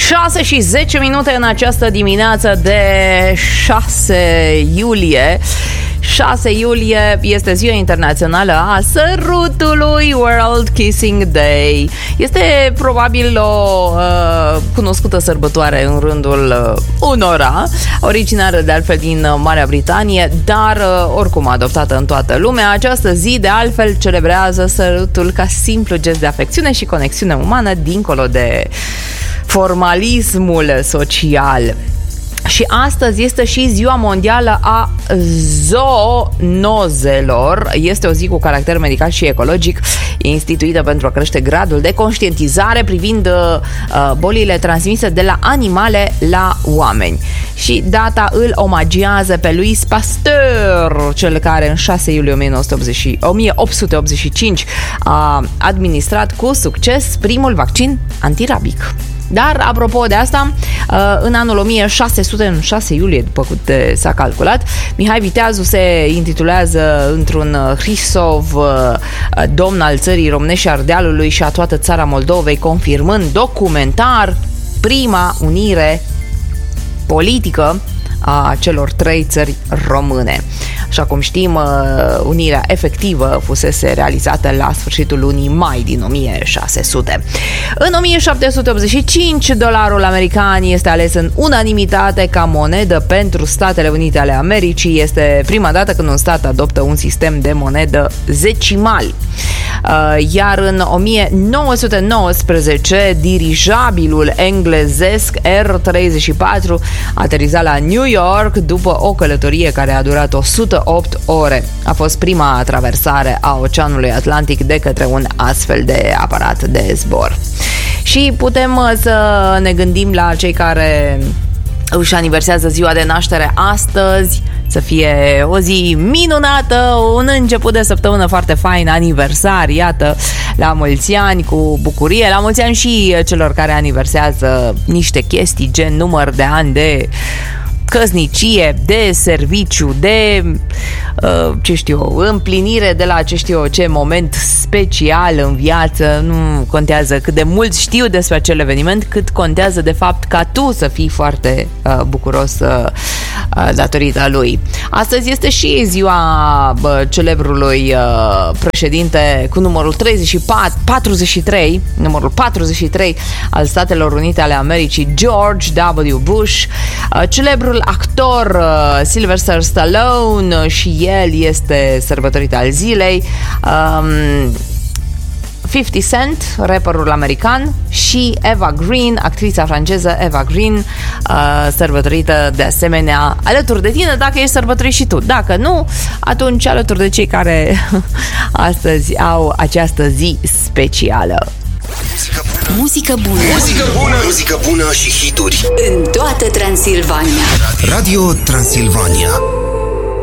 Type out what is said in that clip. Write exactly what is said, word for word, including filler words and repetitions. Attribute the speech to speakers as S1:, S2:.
S1: șase și zece minute în această dimineață de șase iulie. șase iulie este ziua internațională a sărutului, World Kissing Day. Este probabil o uh, cunoscută sărbătoare în rândul uh, unora, originară de altfel din Marea Britanie, dar uh, oricum adoptată în toată lumea. Această zi de altfel celebrează sărutul ca simplu gest de afecțiune și conexiune umană dincolo de formalismul social. Și astăzi este și ziua mondială a zoonozelor. Este o zi cu caracter medical și ecologic, instituită pentru a crește gradul de conștientizare privind uh, bolile transmise de la animale la oameni. Și data îl omagiază pe Louis Pasteur, cel care în șase iulie o mie opt sute optzeci și cinci a administrat cu succes primul vaccin antirabic. Dar, apropo de asta, în anul o mie șase sute, în șase iulie, după câte s-a calculat, Mihai Viteazu se intitulează într-un Hrisov, domn al țării românești și Ardealului și a toată țara Moldovei, confirmând documentar prima unire politică a celor trei țări române. Așa cum știm, unirea efectivă fusese realizată la sfârșitul lunii mai din o mie șase sute. În o mie șapte sute optzeci și cinci, dolarul american este ales în unanimitate ca monedă pentru Statele Unite ale Americii. Este prima dată când un stat adoptă un sistem de monedă decimal. Iar în o mie nouă sute nouăsprezece, dirijabilul englezesc R treizeci și patru ateriza la New York după o călătorie care a durat o sută opt ore. A fost prima traversare a Oceanului Atlantic de către un astfel de aparat de zbor. Și putem să ne gândim la cei care își aniversează ziua de naștere astăzi, să fie o zi minunată, un început de săptămână foarte fain, aniversar, iată, la mulți ani, cu bucurie, la mulți ani și celor care aniversează niște chestii gen număr de ani de căsnicie, de serviciu, de uh, ce știu eu, împlinire de la ce știu eu, ce moment special în viață. Nu contează cât de mult știu despre acel eveniment, cât contează de fapt ca tu să fii foarte uh, bucuros uh, datorită lui. Astăzi este și ziua uh, celebrului uh, președinte cu numărul treizeci și patru, patruzeci și trei, numărul patruzeci și trei al Statelor Unite ale Americii, George W. Bush, uh, celebrul actor uh, Sylvester Stallone, și el este sărbătorit al zilei. um, cincizeci Cent, rapperul american, și Eva Green, actrița franceză Eva Green, uh, sărbătorită de asemenea alături de tine dacă ești sărbătorit și tu. Dacă nu, atunci alături de cei care astăzi au această zi specială.
S2: Muzică bună.
S3: Muzică bună. Muzică bună și hituri
S2: în toată Transilvania.
S3: Radio Transilvania.